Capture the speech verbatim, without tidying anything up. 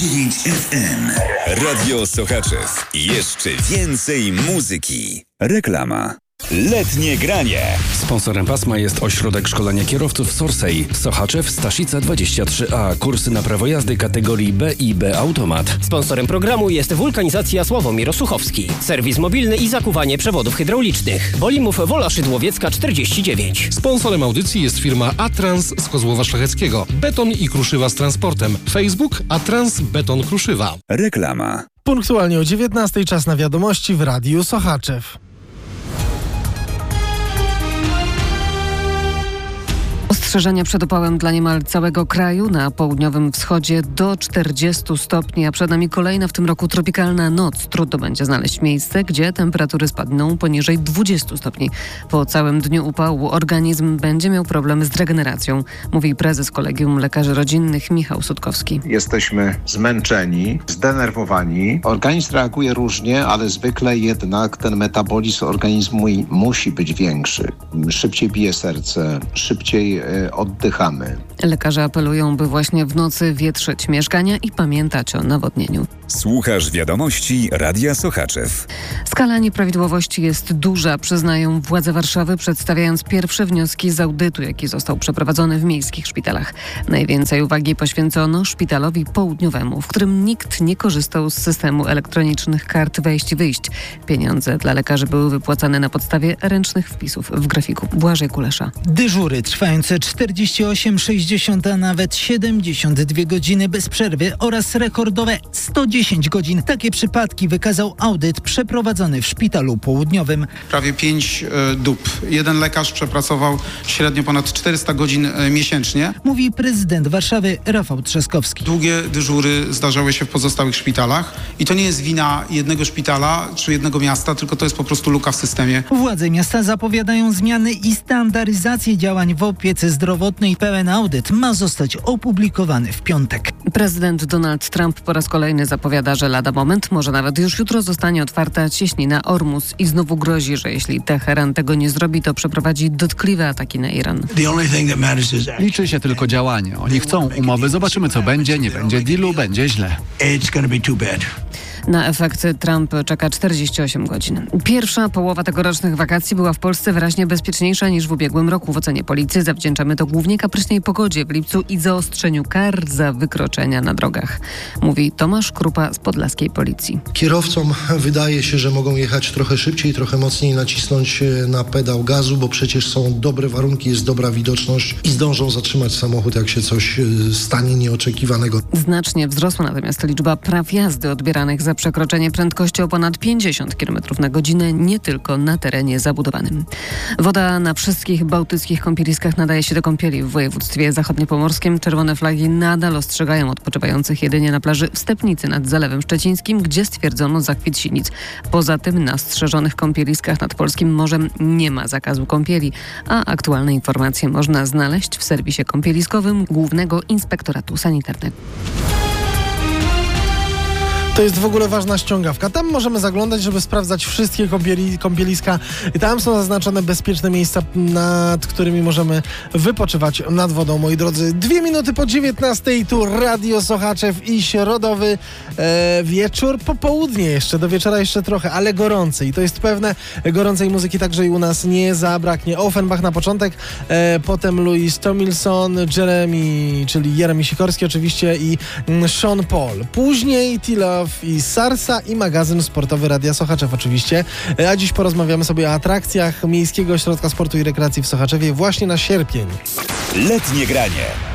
dziewięć F M. Radio Sochaczew. Jeszcze więcej muzyki. Reklama. Letnie granie. Sponsorem pasma jest Ośrodek Szkolenia Kierowców Sorsej. Sochaczew, Staszica dwadzieścia trzy A. Kursy na prawo jazdy kategorii B i B Automat. Sponsorem programu jest Wulkanizacja Sławomir Osuchowski. Serwis mobilny i zakuwanie przewodów hydraulicznych. Bolimów Wola Szydłowiecka czterdzieści dziewięć. Sponsorem audycji jest firma Atrans z Kozłowa Szlacheckiego. Beton i kruszywa z transportem. Facebook Atrans Beton Kruszywa. Reklama. Punktualnie o dziewiętnastej czas na wiadomości w Radiu Sochaczew. Ostrzeżenia przed upałem dla niemal całego kraju. Na południowym wschodzie do czterdziestu stopni, a przed nami kolejna w tym roku tropikalna noc. Trudno będzie znaleźć miejsce, gdzie temperatury spadną poniżej dwudziestu stopni. Po całym dniu upału organizm będzie miał problemy z regeneracją, mówi prezes Kolegium Lekarzy Rodzinnych Michał Sutkowski. Jesteśmy zmęczeni, zdenerwowani. Organizm reaguje różnie, ale zwykle jednak ten metabolizm organizmu musi być większy. Szybciej bije serce, szybciej oddychamy. Lekarze apelują, by właśnie w nocy wietrzyć mieszkania i pamiętać o nawodnieniu. Słuchasz wiadomości Radia Sochaczew. Skala nieprawidłowości jest duża, przyznają władze Warszawy, przedstawiając pierwsze wnioski z audytu, jaki został przeprowadzony w miejskich szpitalach. Najwięcej uwagi poświęcono szpitalowi południowemu, w którym nikt nie korzystał z systemu elektronicznych kart wejść i wyjść. Pieniądze dla lekarzy były wypłacane na podstawie ręcznych wpisów w grafiku. Błażej Kulesza. Dyżury trwające czterdzieści osiem, sześćdziesiąt, a nawet siedemdziesiąt dwie godziny bez przerwy oraz rekordowe sto dziesięć godzin. Takie przypadki wykazał audyt przeprowadzony w szpitalu południowym. Prawie pięć y, dób. Jeden lekarz przepracował średnio ponad czterysta godzin y, miesięcznie. Mówi prezydent Warszawy Rafał Trzaskowski. Długie dyżury zdarzały się w pozostałych szpitalach i to nie jest wina jednego szpitala czy jednego miasta, tylko to jest po prostu luka w systemie. Władze miasta zapowiadają zmiany i standaryzację działań w opiece zdrowotnej. Pełen audyt ma zostać opublikowany w piątek. Prezydent Donald Trump po raz kolejny zapowiada, że lada moment, może nawet już jutro zostanie otwarta cieśnina Ormus i znowu grozi, że jeśli Teheran tego nie zrobi, to przeprowadzi dotkliwe ataki na Iran. Liczy się tylko działanie. Oni chcą umowy, zobaczymy co będzie, nie będzie dealu, będzie źle. Na efekty Trump czeka czterdzieści osiem godzin. Pierwsza połowa tegorocznych wakacji była w Polsce wyraźnie bezpieczniejsza niż w ubiegłym roku. W ocenie policji zawdzięczamy to głównie kapryśnej pogodzie w lipcu i zaostrzeniu kar za wykroczenia na drogach, mówi Tomasz Krupa z podlaskiej policji. Kierowcom wydaje się, że mogą jechać trochę szybciej, trochę mocniej nacisnąć na pedał gazu, bo przecież są dobre warunki, jest dobra widoczność i zdążą zatrzymać samochód, jak się coś stanie nieoczekiwanego. Znacznie wzrosła natomiast liczba praw jazdy odbieranych za przekroczenie prędkości o ponad pięćdziesiąt kilometrów na godzinę, nie tylko na terenie zabudowanym. Woda na wszystkich bałtyckich kąpieliskach nadaje się do kąpieli. W województwie zachodniopomorskim czerwone flagi nadal ostrzegają odpoczywających jedynie na plaży w Stepnicy nad Zalewem Szczecińskim, gdzie stwierdzono zakwit sinic. Poza tym na strzeżonych kąpieliskach nad polskim morzem nie ma zakazu kąpieli, a aktualne informacje można znaleźć w serwisie kąpieliskowym Głównego Inspektoratu Sanitarnego. To jest w ogóle ważna ściągawka. Tam możemy zaglądać, żeby sprawdzać wszystkie kąpieli, kąpieliska. I tam są zaznaczone bezpieczne miejsca, nad którymi możemy wypoczywać nad wodą, moi drodzy. Dwie minuty po dziewiętnastej, tu Radio Sochaczew i środowy e, wieczór, popołudnie jeszcze, do wieczora jeszcze trochę, ale gorący. I to jest pewne, gorącej muzyki także i u nas nie zabraknie. Offenbach na początek, e, potem Louis Tomlinson, Jeremy, czyli Jeremy Sikorski oczywiście i mm, Sean Paul. Później Tila i Sarsa i magazyn sportowy Radia Sochaczew oczywiście. A dziś porozmawiamy sobie o atrakcjach Miejskiego Ośrodka Sportu i Rekreacji w Sochaczewie właśnie na sierpień. Letnie granie.